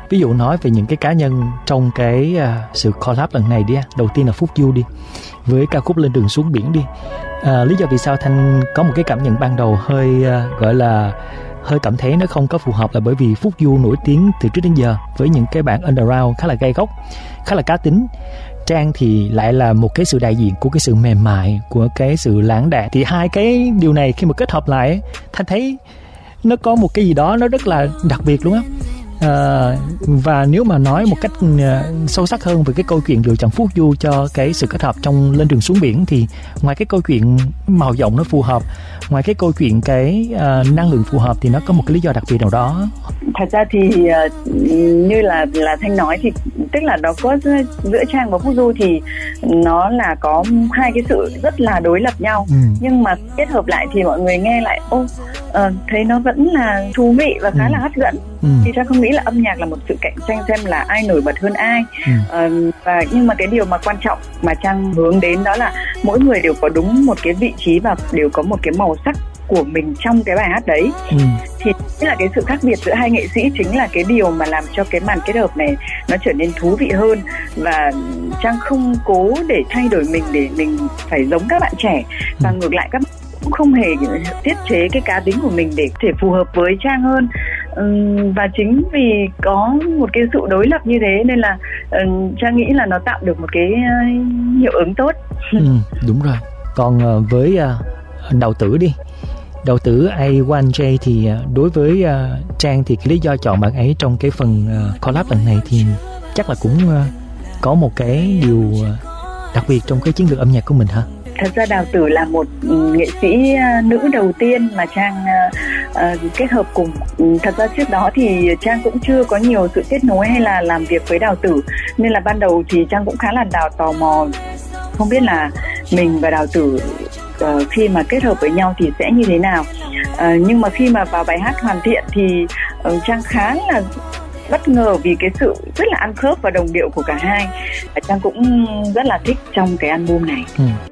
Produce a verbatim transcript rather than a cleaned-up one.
Ví dụ nói về những cái cá nhân trong cái uh, sự collab lần này đi. Đầu tiên là Phúc Du đi, với ca khúc Lên Đường Xuống Biển đi. À, lý do vì sao Thanh có một cái cảm nhận ban đầu hơi uh, gọi là hơi cảm thấy nó không có phù hợp là bởi vì Phúc Du nổi tiếng từ trước đến giờ với những cái bản underground khá là gay góc, khá là cá tính. Trang thì lại là một cái sự đại diện của cái sự mềm mại, của cái sự lãng đãng. Thì hai cái điều này khi mà kết hợp lại, Thanh thấy nó có một cái gì đó nó rất là đặc biệt luôn á. À, và nếu mà nói một cách uh, sâu sắc hơn về cái câu chuyện lựa chọn Phúc Du cho cái sự kết hợp trong Lên Đường Xuống Biển, thì ngoài cái câu chuyện màu giọng nó phù hợp, ngoài cái câu chuyện cái uh, năng lượng phù hợp, thì nó có một cái lý do đặc biệt nào đó. Thật ra thì uh, như là là Thanh nói thì tức là nó có giữa Trang và Phúc Du thì nó là có hai cái sự rất là đối lập nhau, ừ. nhưng mà kết hợp lại thì mọi người nghe lại ô uh, thấy nó vẫn là thú vị và khá ừ. là hấp dẫn. Ừ. Thì Trang không nghĩ là âm nhạc là một sự cạnh tranh xem là ai nổi bật hơn ai. Ừ. Uh, và nhưng mà cái điều mà quan trọng mà Trang hướng đến đó là mỗi người đều có đúng một cái vị trí và đều có một cái màu sắc của mình trong cái bài hát đấy. Ừ. Thì tức là cái sự khác biệt giữa hai nghệ sĩ chính là cái điều mà làm cho cái màn kết hợp này nó trở nên thú vị hơn. Và Trang không cố để thay đổi mình để mình phải giống các bạn trẻ, và ngược lại các bạn cũng không hề tiết chế cái cá tính của mình để có thể phù hợp với Trang hơn. Uhm, và chính vì có một cái sự đối lập như thế nên là uh, Trang nghĩ là nó tạo được một cái uh, hiệu ứng tốt. Ừ, đúng rồi. Còn uh, với uh, Đào Tử đi, Đào Tử A một J thì uh, đối với uh, Trang thì cái lý do chọn bạn ấy trong cái phần uh, collab lần này thì chắc là cũng uh, có một cái điều uh, đặc biệt trong cái chiến lược âm nhạc của mình hả? Thật ra Đào Tử là một nghệ sĩ nữ đầu tiên mà Trang uh, uh, kết hợp cùng. Thật ra trước đó thì Trang cũng chưa có nhiều sự kết nối hay là làm việc với Đào Tử, nên là ban đầu thì Trang cũng khá là đào tò mò, không biết là mình và Đào Tử uh, khi mà kết hợp với nhau thì sẽ như thế nào. Uh, nhưng mà khi mà vào bài hát Hoàn Thiện thì uh, Trang khá là bất ngờ vì cái sự rất là ăn khớp và đồng điệu của cả hai. Trang cũng rất là thích trong cái album này. Ừ,